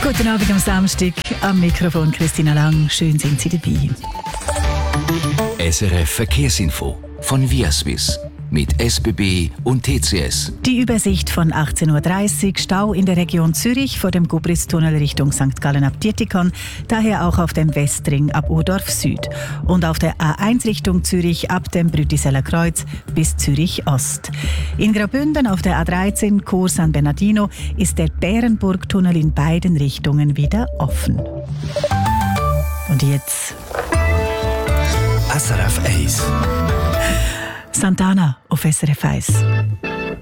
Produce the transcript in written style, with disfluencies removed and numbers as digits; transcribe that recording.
Guten Abend am Samstag, am Mikrofon Christina Lang. Schön sind Sie dabei. SRF Verkehrsinfo von Viaswiss mit SBB und TCS. Die Übersicht von 18.30 Uhr, Stau in der Region Zürich vor dem Gubristunnel Richtung St. Gallen ab Dietikon, daher auch auf dem Westring ab Urdorf Süd und auf der A1 Richtung Zürich ab dem Brütiseller Kreuz bis Zürich Ost. In Graubünden auf der A13 Chur San Bernardino ist der Bärenburgtunnel in beiden Richtungen wieder offen. Und jetzt SRF 1. Santana auf SRF 1.